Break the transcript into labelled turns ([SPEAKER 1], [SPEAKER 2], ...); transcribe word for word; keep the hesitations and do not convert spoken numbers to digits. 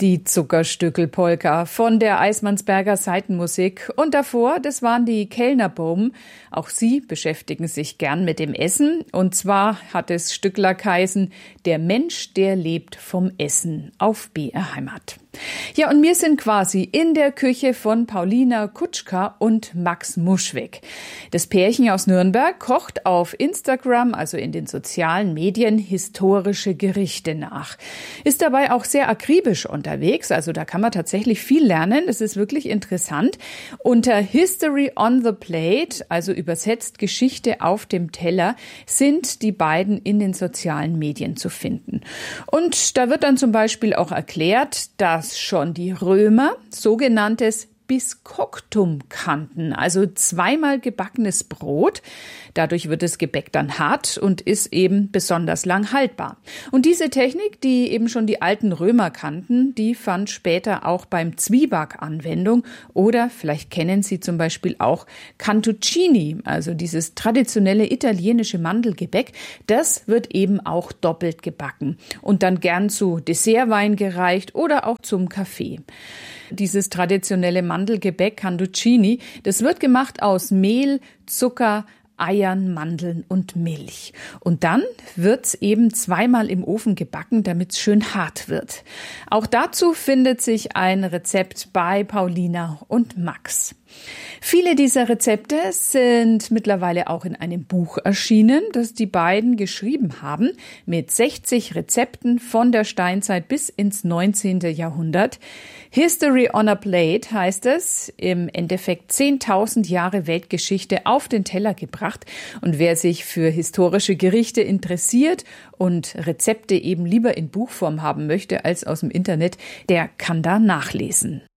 [SPEAKER 1] Die Zuckerstückel-Polka von der Eismansberger Saitenmusik. Und davor, das waren die Kellnerbuben. Auch sie beschäftigen sich gern mit dem Essen. Und zwar hat es Stückler geheißen, der Mensch, der lebt vom Essen auf B R Heimat. Ja, und wir sind quasi in der Küche von Paulina Kutschka und Max Muschweg. Das Pärchen aus Nürnberg kocht auf Instagram, also in den sozialen Medien, historische Gerichte nach. Ist dabei auch sehr akribisch unterwegs, also da kann man tatsächlich viel lernen. Das ist wirklich interessant. Unter History on the Plate, also übersetzt Geschichte auf dem Teller, sind die beiden in den sozialen Medien zu finden. Und da wird dann zum Beispiel auch erklärt, dass schon die Römer sogenanntes Biscoctum kannten, also zweimal gebackenes Brot. Dadurch wird das Gebäck dann hart und ist eben besonders lang haltbar. Und diese Technik, die eben schon die alten Römer kannten, die fand später auch beim Zwieback Anwendung. Oder vielleicht kennen Sie zum Beispiel auch Cantuccini, also dieses traditionelle italienische Mandelgebäck. Das wird eben auch doppelt gebacken und dann gern zu Dessertwein gereicht oder auch zum Kaffee. Dieses traditionelle Mandelgebäck Cantuccini, das wird gemacht aus Mehl, Zucker, Eiern, Mandeln und Milch. Und dann wird's eben zweimal im Ofen gebacken, damit's schön hart wird. Auch dazu findet sich ein Rezept bei Paulina und Max. Viele dieser Rezepte sind mittlerweile auch in einem Buch erschienen, das die beiden geschrieben haben, mit sechzig Rezepten von der Steinzeit bis ins neunzehnten Jahrhundert. History on a Plate heißt es, im Endeffekt zehntausend Jahre Weltgeschichte auf den Teller gebracht. Und wer sich für historische Gerichte interessiert und Rezepte eben lieber in Buchform haben möchte als aus dem Internet, der kann da nachlesen.